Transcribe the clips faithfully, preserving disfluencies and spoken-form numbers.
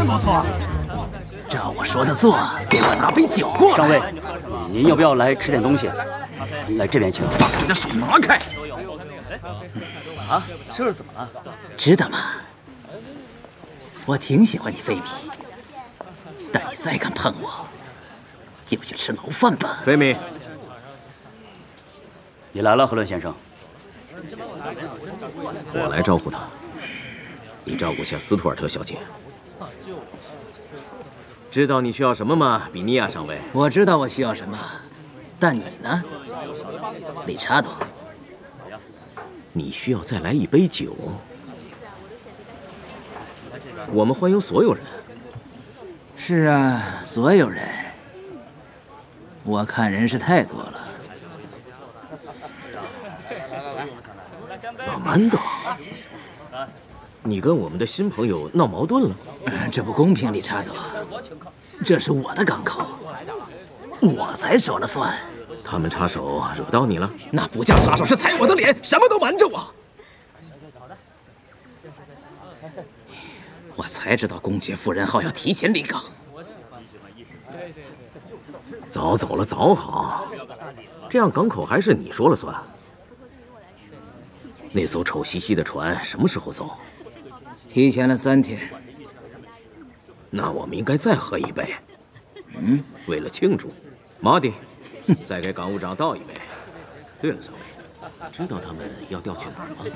真不错。照我说的做，给我拿杯酒过来。 上尉，您要不要来吃点东西？来这边请。 把你的手拿开！ 啊，这是怎么了？ 知道吗？我挺喜欢你菲米，但你再敢碰我，就去吃牢饭吧。 菲米， 你来了，河伦先生。 我来招呼他，你照顾下斯图尔特小姐。知道你需要什么吗，比尼亚上尉？ 我知道我需要什么，但你呢，理查多？ 你需要再来一杯酒。我们欢迎所有人。 是啊，所有人。我看人是太多了。 老曼多，你跟我们的新朋友闹矛盾了？ 这不公平，理查多。这是我的港口，我才说了算。 他们插手惹到你了？ 那不叫插手，是踩我的脸，什么都瞒着我。我才知道公爵夫人号要提前离港。 早走了早好，这样港口还是你说了算。那艘丑兮兮的船什么时候走？ 提前了三天。 那我们应该再喝一杯。 嗯， 为了庆祝，马蒂，再给港务长倒一杯。对了，上尉，知道他们要调去哪儿吗？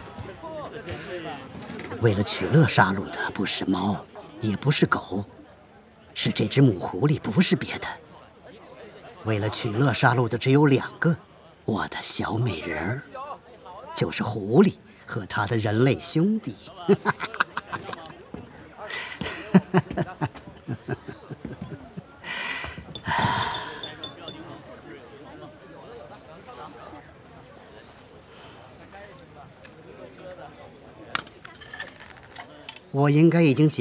为了取乐杀戮的不是猫，也不是狗，是这只母狐狸，不是别的。为了取乐杀戮的只有两个，我的小美人儿，就是狐狸和他的人类兄弟。我应该已经解